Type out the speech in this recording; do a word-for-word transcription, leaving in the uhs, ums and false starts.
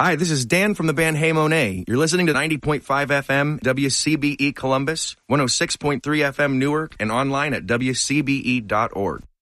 Hi, this is Dan from the band Hey Monet. You're listening to ninety point five F M W C B E Columbus, one oh six point three F M Newark, and online at W C B E dot org.